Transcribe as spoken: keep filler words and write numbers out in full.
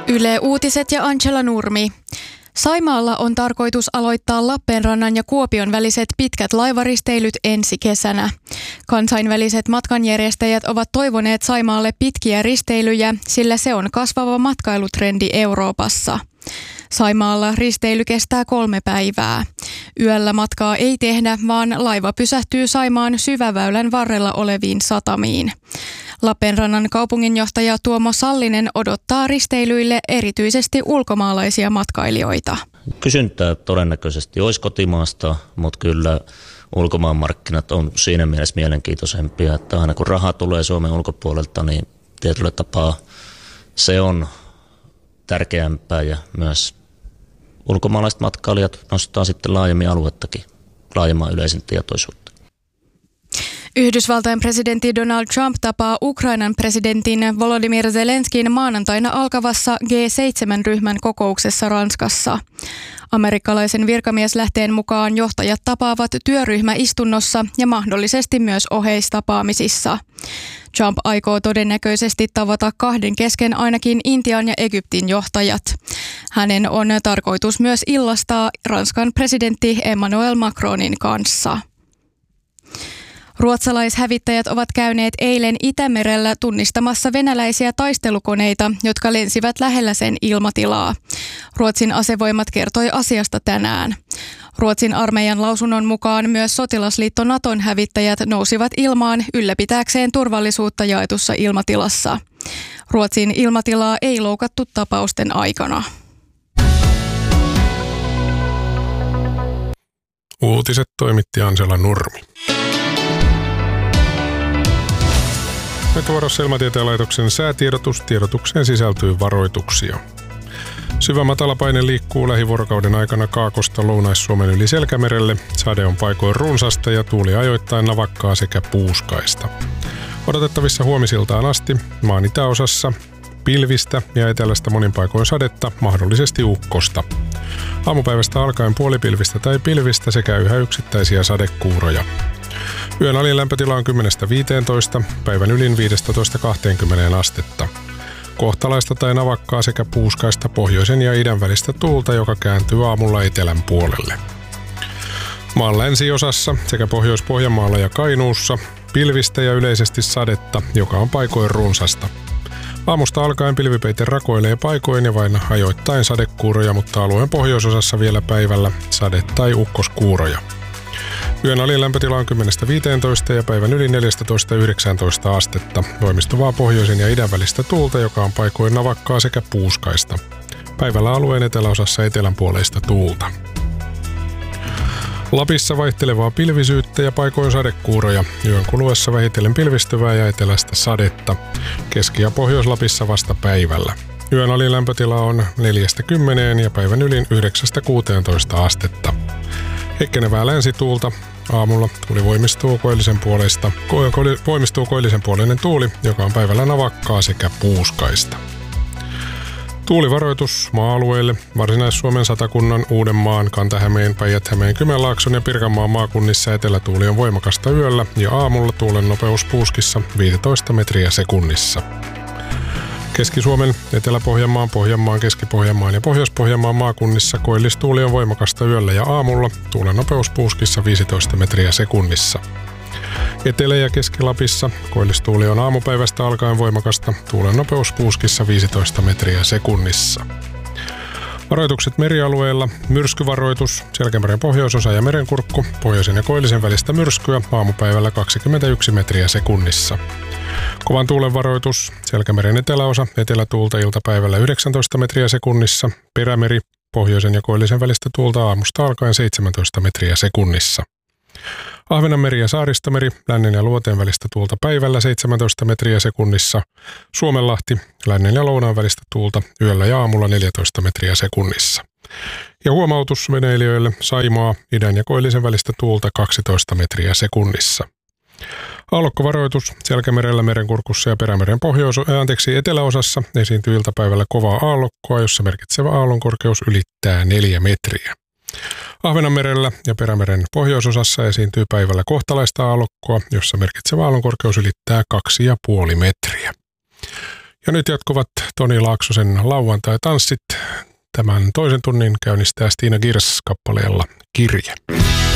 Yle Uutiset ja Angela Nurmi. Saimaalla on tarkoitus aloittaa Lappeenrannan ja Kuopion väliset pitkät laivaristeilyt ensi kesänä. Kansainväliset matkanjärjestäjät ovat toivoneet Saimaalle pitkiä risteilyjä, sillä se on kasvava matkailutrendi Euroopassa. Saimaalla risteily kestää kolme päivää. Yöllä matkaa ei tehdä, vaan laiva pysähtyy Saimaan syväväylän varrella oleviin satamiin. Lappeenrannan kaupunginjohtaja Tuomo Sallinen odottaa risteilyille erityisesti ulkomaalaisia matkailijoita. Kysyntää todennäköisesti olisi kotimaasta, mutta kyllä ulkomaanmarkkinat on siinä mielessä mielenkiintoisempia, että aina kun raha tulee Suomen ulkopuolelta, niin tietyllä tapaa se on tärkeämpää ja myös ulkomaalaiset matkailijat nostaa sitten laajemmin aluettakin, laajemman yleisen tietoisuutta. Yhdysvaltain presidentti Donald Trump tapaa Ukrainan presidentin Volodymyr Zelenskin maanantaina alkavassa G seitsemän -ryhmän kokouksessa Ranskassa. Amerikkalaisen virkamieslähteen mukaan johtajat tapaavat työryhmäistunnossa ja mahdollisesti myös oheistapaamisissa. Trump aikoo todennäköisesti tavata kahden kesken ainakin Intian ja Egyptin johtajat. Hänen on tarkoitus myös illastaa Ranskan presidentti Emmanuel Macronin kanssa. Ruotsalaishävittäjät ovat käyneet eilen Itämerellä tunnistamassa venäläisiä taistelukoneita, jotka lensivät lähellä sen ilmatilaa. Ruotsin asevoimat kertoi asiasta tänään. Ruotsin armeijan lausunnon mukaan myös sotilasliitto Naton hävittäjät nousivat ilmaan ylläpitääkseen turvallisuutta jaetussa ilmatilassa. Ruotsin ilmatilaa ei loukattu tapausten aikana. Uutiset toimitti Angela Nurmi. Nyt vuorossa Ilmatieteen laitoksen säätiedotus. Tiedotukseen sisältyy varoituksia. Syvä matalapaine liikkuu lähivuorokauden aikana Kaakosta Lounais-Suomen yli Selkämerelle. Sade on paikoin runsasta ja tuuli ajoittain navakkaa sekä puuskaista. Odotettavissa huomisiltaan asti maan itäosassa pilvistä ja etelästä monin paikoin sadetta, mahdollisesti ukkosta. Aamupäivästä alkaen puolipilvistä tai pilvistä sekä yhä yksittäisiä sadekuuroja. Yön alin lämpötila on kymmenestä viiteentoista, päivän ylin viidestätoista kahteenkymmeneen astetta. Kohtalaista tai navakkaa sekä puuskaista pohjoisen ja idän välistä tuulta, joka kääntyy aamulla etelän puolelle. Maan länsiosassa sekä Pohjois-Pohjanmaalla ja Kainuussa pilvistä ja yleisesti sadetta, joka on paikoin runsasta. Aamusta alkaen pilvipeite rakoilee paikoin ja vain ajoittain sadekuuroja, mutta alueen pohjoisosassa vielä päivällä sade- tai ukkoskuuroja. Yön alin lämpötila on kymmenestä viiteentoista ja päivän yli neljästätoista yhdeksääntoista astetta. Voimistuvaa pohjoisen ja idän välistä tuulta, joka on paikoin navakkaa sekä puuskaista. Päivällä alueen eteläosassa etelänpuoleista tuulta. Lapissa vaihtelevaa pilvisyyttä ja paikoin sadekuuroja. Yön kuluessa vähitellen pilvistyvää ja etelästä sadetta. Keski- ja Pohjois-Lapissa vasta päivällä. Yön alin lämpötila on neljästä kymmeneen ja päivän ylin yhdeksästä kuuteentoista astetta. Heikkenevää länsituulta. Aamulla tuuli voimistuu koillisen puoleista, ko- ko- voimistuu koillisen puoleinen tuuli, joka on päivällä navakkaa sekä puuskaista. Tuulivaroitus maa-alueille Varsinais-Suomen, Satakunnan, Uudenmaan, Kanta-Hämeen, Päijät-Hämeen, Kymenlaakson ja Pirkanmaan maakunnissa etelätuuli on voimakasta yöllä ja aamulla tuulen nopeus puuskissa viisitoista metriä sekunnissa. Keski-Suomen, Etelä-Pohjanmaan, Pohjanmaan, Keski-Pohjanmaan ja Pohjois-Pohjanmaan maakunnissa koillistuuli on voimakasta yöllä ja aamulla, tuulen nopeus puuskissa viisitoista metriä sekunnissa. Etelä- ja Keski-Lapissa koillistuuli on aamupäivästä alkaen voimakasta, tuulen nopeus puuskissa viisitoista metriä sekunnissa. Varoitukset merialueilla, myrskyvaroitus, Selkämeren pohjoisosa ja Merenkurkku, pohjoisen ja koillisen välistä myrskyä, aamupäivällä kaksikymmentäyksi metriä sekunnissa. Kovan tuulen varoitus, Selkämeren eteläosa, etelätuulta iltapäivällä yhdeksäntoista metriä sekunnissa, Perämeri, pohjoisen ja koillisen välistä tuulta aamusta alkaen seitsemäntoista metriä sekunnissa. Ahvenanmeri ja Saaristomeri, lännen ja luoteen välistä tuulta päivällä seitsemäntoista metriä sekunnissa, Suomenlahti, lännen ja lounaan välistä tuulta yöllä ja aamulla neljätoista metriä sekunnissa. Ja huomautus veneilijöille, Saimaa, idän ja koillisen välistä tuulta kaksitoista metriä sekunnissa. Aallokkovaroitus, Selkämerellä, Merenkurkussa ja Perämeren pohjois- äh, anteeksi, eteläosassa esiintyy iltapäivällä kovaa aallokkoa, jossa merkitsevä aallonkorkeus ylittää neljä metriä. Ahvenanmerellä ja Perämeren pohjoisosassa esiintyy päivällä kohtalaista aallokkoa, jossa merkitsevä aallonkorkeus ylittää kaksi pilkku viisi metriä. Ja nyt jatkuvat Toni Laaksosen lauantai-tanssit. Tämän toisen tunnin käynnistää Stina Girs kappaleella Kirje.